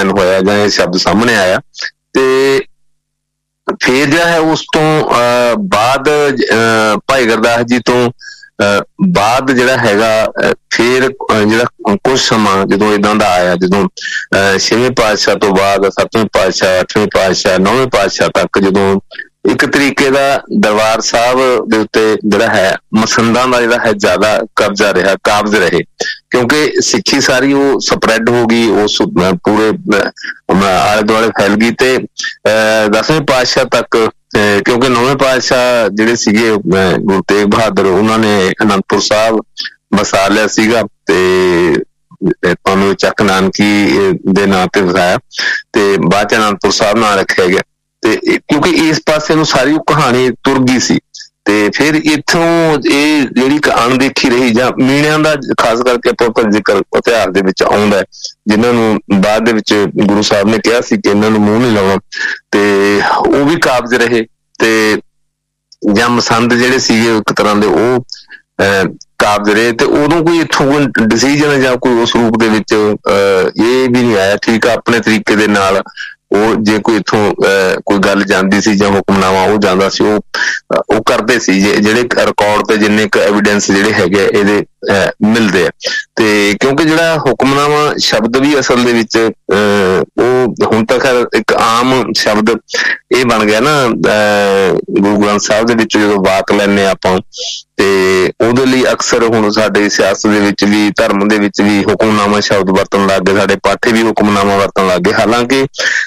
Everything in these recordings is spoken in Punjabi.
ਚयन होया जां ये शब्द सामने आया। ते फिर जिहड़ा है उस तो बाद भाई गुरदास जी तो बाद जिहड़ा हैगा फिर जिहड़ा कुछ समा जदों इदां दा आया, जदों 6वें पातशाह तो बाद 7वें पातशाह 8वें पातशाह 9वें पातशाह तक जदों एक तरीके का दरबार साहब दे उत्ते जिहड़ा है मसंदां दा जिहड़ा है ज्यादा कब्जा रहा, काबज रहे, क्योंकि सिक्खी सारी वो स्प्रैड हो गई, उस पूरे आले दुआले फैल गई। ते 10वें पातशाह तक, क्योंकि 9वें पातशाह जिहड़े सीगे गुरु तेग बहादुर उन्होंने आनंदपुर साहब बसा लिया सीगा, ते तुहानूं चक नानकी दे नां ते वसाया, ते बाद च आनंदपुर साहब नां रखिया गया। ते क्योंकि इस पासे नूं सारी कहानी तुर गई सी, ते फिर इत्थों ये जिहड़ी अणदेखी रही जां मीणियां दा खास करके आपां जिक्र इतिहास दे विच आउंदा है, जिन्हां नूं बाद दे विच गुरु साहब ने कहा सी कि इन्हां नूं मूंह नहीं लाउणा, ते वो भी काबज रहे। ते जां मसंद जिहड़े सीगे इक तरह दे वो काबज रहे, ते उदों कोई इत्थों कोई डिसीजन जां कोई उस रूप दे विच ये भी नहीं आया। ठीक है, अपने तरीके दे नाल ਉਹ जे कोई इत्थों कोई गल जांदी सी जां हुक्मनामा वो जांदा सी, वो करदे सी जिहड़े रिकॉर्ड ते जिन्ने क एविडेंस जिहड़े हैगे इहदे मिलदे आ। ते क्योंकि जिहड़ा हुक्मनामा शब्द भी असल दे विच वो हुण तक एक आम शब्द ये बन गया ना, गुरु ग्रंथ साहिब दे विच जदों वाक लैने आपां ते ਉਹਦੇ ਲਈ ਅਕਸਰ ਹੁਣ ਸਾਡੇ ਸਿਆਸਤ ਦੇ ਵਿੱਚ ਵੀ ਧਰਮ ਦੇ ਵਿੱਚ ਵੀ ਹੁਕਮਨਾਮਾ ਸ਼ਬਦ ਵਰਤਣ ਲੱਗ ਗਏ, ਸਾਡੇ ਪਾਠੇ ਵੀ ਹੁਕਮਨਾਮਾ ਵਰਤਣ ਲੱਗ ਗਏ। ਹਾਲਾਂਕਿ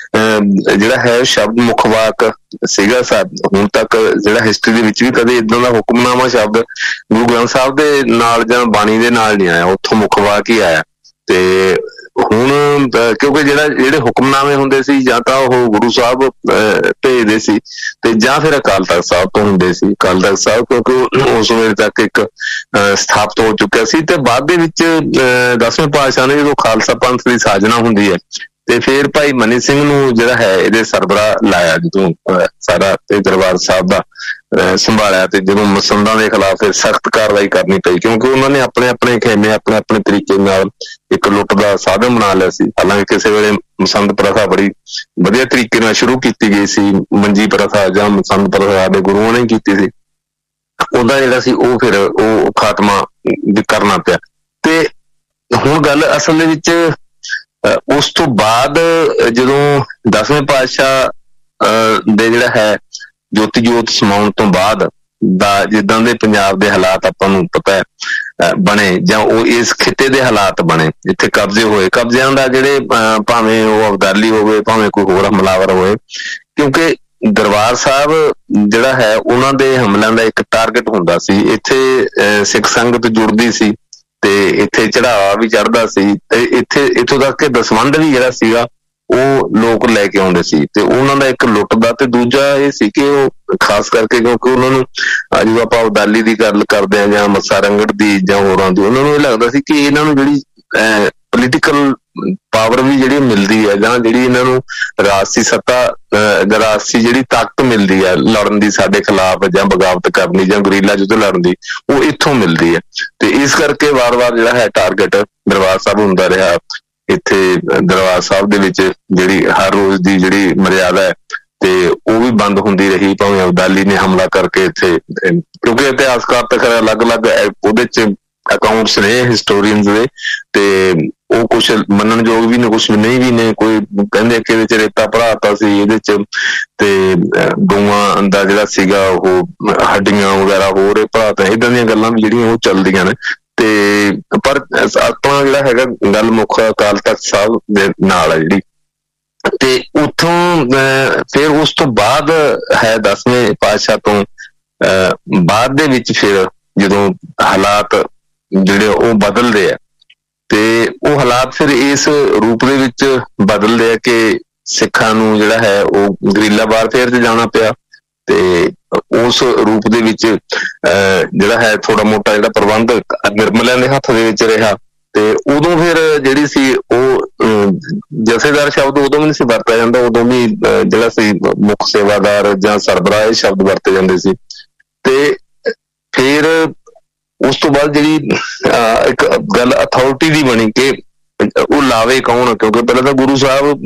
ਜਿਹੜਾ ਹੈ ਸ਼ਬਦ ਮੁੱਖ ਵਾਕ ਸੀਗਾ ਹੁਣ ਤੱਕ ਜਿਹੜਾ ਹਿਸਟਰੀ ਦੇ ਵਿੱਚ ਵੀ ਕਦੇ ਇਦਾਂ ਦਾ ਹੁਕਮਨਾਮਾ ਸ਼ਬਦ ਗੁਰੂ ਗ੍ਰੰਥ ਸਾਹਿਬ ਦੇ ਨਾਲ ਜਾਂ ਬਾਣੀ ਦੇ ਨਾਲ ਨਹੀਂ ਆਇਆ, ਉੱਥੋਂ ਮੁੱਖ ਵਾਕ ਹੀ ਆਇਆ। ਤੇ ਹੁਣ ਕਿਉਂਕਿ ਜਿਹੜੇ ਹੁਕਮਨਾਮੇ ਹੁੰਦੇ ਸੀ ਜਾਂ ਤਾਂ ਉਹ ਗੁਰੂ ਸਾਹਿਬ ਭੇਜਦੇ ਸੀ ਤੇ ਜਾਂ ਫਿਰ ਅਕਾਲ ਤਖਤ ਸਾਹਿਬ ਤੋਂ ਹੁੰਦੇ ਸੀ। ਅਕਾਲ ਤਖਤ ਸਾਹਿਬ ਕਿਉਂਕਿ ਉਸ ਵੇਲੇ ਤੱਕ ਇੱਕ ਸਥਾਪਿਤ ਹੋ ਚੁੱਕਿਆ ਸੀ, ਤੇ ਬਾਅਦ ਦੇ ਵਿੱਚ 10ਵੇਂ ਪਾਤਸ਼ਾਹ ਨੇ ਜਦੋਂ ਖਾਲਸਾ ਪੰਥ ਦੀ ਸਾਜਨਾ ਹੁੰਦੀ ਹੈ ਤੇ ਫਿਰ ਭਾਈ ਮਨੀ ਸਿੰਘ ਨੂੰ ਜਿਹੜਾ ਹੈ ਇਹਦੇ ਸਰਬਰਾਹ ਲਾਇਆ, ਜਦੋਂ ਸਾਰਾ ਇਹ ਦਰਬਾਰ ਸਾਹਿਬ ਦਾ ਸੰਭਾਲਿਆ। ਤੇ ਜਦੋਂ ਮਸੰਦਾਂ ਦੇ ਖਿਲਾਫ ਫਿਰ ਸਖਤ ਕਾਰਵਾਈ ਕਰਨੀ ਪਈ, ਕਿਉਂਕਿ ਉਹਨਾਂ ਨੇ ਆਪਣੇ ਆਪਣੇ ਖੇਮੇ ਆਪਣੇ ਆਪਣੇ ਤਰੀਕੇ ਨਾਲ ਇੱਕ ਲੁੱਟ ਦਾ ਸਾਧਨ ਬਣਾ ਲਿਆ ਸੀ। ਹਾਲਾਂਕਿ ਕਿਸੇ ਵੇਲੇ ਮਸੰਦ ਪ੍ਰਥਾ ਬੜੀ ਵਧੀਆ ਤਰੀਕੇ ਨਾਲ ਸ਼ੁਰੂ ਕੀਤੀ ਗਈ ਸੀ, ਮੰਜੀ ਪ੍ਰਥਾ ਜਾਂ ਮਸੰਦ ਪ੍ਰਥਾ ਦੇ ਗੁਰੂਆਂ ਨੇ ਕੀਤੀ ਸੀ, ਉਹਦਾ ਜਿਹੜਾ ਸੀ ਉਹ ਫਿਰ ਉਹ ਖਾਤਮਾ ਕਰਨਾ ਪਿਆ। ਤੇ ਹੁਣ ਗੱਲ ਅਸਲ ਦੇ ਵਿੱਚ ਉਸ ਤੋਂ ਬਾਅਦ ਜਦੋਂ 10ਵੇਂ ਪਾਤਸ਼ਾਹ ਦੇ ਜਿਹੜਾ ਹੈ ਜੋਤੀ ਜੋਤ ਸਮਾਉਣ ਤੋਂ ਬਾਅਦ ਦਾ ਜਿੱਦਾਂ ਦੇ ਪੰਜਾਬ ਦੇ ਹਾਲਾਤ ਆਪਾਂ ਨੂੰ ਪਤਾ ਹੈ ਬਣੇ, ਜਾਂ ਉਹ ਇਸ ਖਿੱਤੇ ਦੇ ਹਾਲਾਤ ਬਣੇ ਜਿੱਥੇ ਕਬਜ਼ੇ ਹੋਏ, ਕਬਜ਼ਿਆਂ ਦਾ ਜਿਹੜੇ ਭਾਵੇਂ ਉਹ ਅਬਦਾਲੀ ਹੋਵੇ ਭਾਵੇਂ ਕੋਈ ਹੋਰ ਹਮਲਾਵਰ ਹੋਏ, ਕਿਉਂਕਿ ਦਰਬਾਰ ਸਾਹਿਬ ਜਿਹੜਾ ਹੈ ਉਹਨਾਂ ਦੇ ਹਮਲਿਆਂ ਦਾ ਇੱਕ ਟਾਰਗੇਟ ਹੁੰਦਾ ਸੀ। ਇੱਥੇ ਸਿੱਖ ਸੰਗਤ ਜੁੜਦੀ ਸੀ ਤੇ ਇੱਥੇ ਚੜਾਵਾ ਵੀ ਚੜ੍ਹਦਾ ਸੀ, ਤੇ ਇੱਥੋਂ ਤੱਕ ਕਿ ਦਸਵੰਧ ਵੀ ਜਿਹੜਾ ਸੀਗਾ ਉਹ ਲੋਕ ਲੈ ਕੇ ਆਉਂਦੇ ਸੀ, ਤੇ ਉਹਨਾਂ ਦਾ ਇੱਕ ਲੁੱਟ ਦਾ। ਤੇ ਦੂਜਾ ਇਹ ਸੀ ਕਿ ਉਹ ਖਾਸ ਕਰਕੇ ਕਿਉਂਕਿ ਉਹਨਾਂ ਨੂੰ ਜਦੋਂ ਆਪਾਂ ਅਬਦਾਲੀ ਦੀ ਗੱਲ ਕਰਦੇ ਹਾਂ ਜਾਂ ਮੱਸਾ ਰੰਗੜ ਦੀ ਜਾਂ ਹੋਰਾਂ ਦੀ, ਉਹਨਾਂ ਨੂੰ ਇਹ ਲੱਗਦਾ ਸੀ ਕਿ ਇਹਨਾਂ ਨੂੰ ਜਿਹੜੀ ਪੋਲੀਟੀਕਲ ਪਾਵਰ ਵੀ ਜਿਹੜੀ ਮਿਲਦੀ ਹੈ ਜਾਂ ਜਿਹੜੀ ਇਹਨਾਂ ਨੂੰ ਰਾਜਸੀ ਸੱਤਾ ਰਾਜਸੀ ਜਿਹੜੀ ਤਾਕਤ ਮਿਲਦੀ ਹੈ ਲੜਨ ਦੀ ਸਾਡੇ ਖਿਲਾਫ ਜਾਂ ਬਗਾਵਤ ਕਰਨ ਦੀ ਜਾਂ ਗੁਰੀਲਾ ਯੁੱਧ ਲੜਨ ਦੀ, ਉਹ ਇੱਥੋਂ ਮਿਲਦੀ ਹੈ। ਤੇ ਇਸ ਕਰਕੇ ਵਾਰ-ਵਾਰ ਜਿਹੜਾ ਹੈ ਟਾਰਗੇਟ ਦਰਬਾਰ ਸਾਹਿਬ ਹੁੰਦਾ ਰਿਹਾ। ਇੱਥੇ ਦਰਬਾਰ ਸਾਹਿਬ ਦੇ ਵਿੱਚ ਜਿਹੜੀ ਹਰ ਰੋਜ਼ ਦੀ ਜਿਹੜੀ ਮਰਿਆਦਾ ਹੈ ਤੇ ਉਹ ਵੀ ਬੰਦ ਹੁੰਦੀ ਰਹੀ, ਭਾਵੇਂ ਅਬਦਾਲੀ ਨੇ ਹਮਲਾ ਕਰਕੇ ਇੱਥੇ, ਕਿਉਂਕਿ ਇਤਿਹਾਸਕਾਰ ਤਾਂ ਖੈਰ ਅਲੱਗ-ਅਲੱਗ ਉਹਦੇ ਚ ਅਕਾਊਂਟਸ ਨੇ ਹਿਸਟੋਰੀਅਨਸ ਦੇ, ਤੇ ਉਹ ਕੁਛ ਮੰਨਣਯੋਗ ਵੀ ਨੇ ਕੁਛ ਨਹੀਂ ਵੀ ਨੇ। ਕੋਈ ਕਹਿੰਦੇ ਕਿ ਇਹਦੇ ਚ ਰੇਤਾ ਭਰਾਤਾ ਸੀ ਇਹਦੇ ਚ, ਤੇ ਗਊਆਂ ਦਾ ਜਿਹੜਾ ਸੀਗਾ ਉਹ ਹੱਡੀਆਂ ਵਗੈਰਾ ਹੋਰ ਭਰਾਤਾ, ਏਦਾਂ ਦੀਆਂ ਗੱਲਾਂ ਵੀ ਜਿਹੜੀਆਂ ਉਹ ਚੱਲਦੀਆਂ ਨੇ। ਤੇ ਪਰ ਆਪਣਾ ਜਿਹੜਾ ਹੈਗਾ ਗੱਲ ਮੁੱਖ ਅਕਾਲ ਤਖਤ ਸਾਹਿਬ ਦੇ ਨਾਲ ਹੈ ਜਿਹੜੀ, ਤੇ ਉੱਥੋਂ ਫਿਰ ਉਸ ਤੋਂ ਬਾਅਦ ਹੈ 10ਵੇਂ ਪਾਤਸ਼ਾਹ ਤੋਂ ਬਾਅਦ ਦੇ ਵਿੱਚ ਫਿਰ ਜਦੋਂ ਹਾਲਾਤ ਜਿਹੜੇ ਉਹ ਬਦਲਦੇ ਆ, ਤੇ ਉਹ ਹਾਲਾਤ ਫਿਰ ਇਸ ਰੂਪ ਦੇ ਵਿੱਚ ਬਦਲਦੇ ਆ ਕਿ ਸਿੱਖਾਂ ਨੂੰ ਜਿਹੜਾ ਹੈ ਉਹ ਗਰੀਲਾ ਵਾਰਫੇਅਰ 'ਚ ਜਾਣਾ ਪਿਆ। ਤੇ ਉਸ ਰੂਪ ਦੇ ਵਿੱਚ ਜਿਹੜਾ ਹੈ ਥੋੜਾ ਮੋਟਾ ਜਿਹੜਾ ਪ੍ਰਬੰਧ ਨਿਰਮਲਿਆਂ ਦੇ ਹੱਥ ਦੇ ਵਿੱਚ ਰਿਹਾ। ਤੇ ਉਦੋਂ ਫਿਰ ਜਿਹੜੀ ਸੀ ਉਹ ਜਥੇਦਾਰ ਸ਼ਬਦ ਉਦੋਂ ਵੀ ਨਹੀਂ ਸੀ ਵਰਤਿਆ ਜਾਂਦਾ, ਉਦੋਂ ਵੀ ਜਿਹੜਾ ਸੀ ਮੁੱਖ ਸੇਵਾਦਾਰ ਜਾਂ ਸਰਬਰਾਹ ਸ਼ਬਦ ਵਰਤੇ ਜਾਂਦੇ ਸੀ। ਤੇ ਫਿਰ ਉਸ ਤੋਂ ਬਾਅਦ ਜਿਹੜੀ ਇੱਕ ਗੱਲ ਅਥਾਰਟੀ ਦੀ ਬਣੀ ਕਿ ਉਹ ਲਾਵੇ ਕੌਣ, ਕਿਉਂਕਿ ਪਹਿਲਾਂ ਤਾਂ ਗੁਰੂ ਸਾਹਿਬ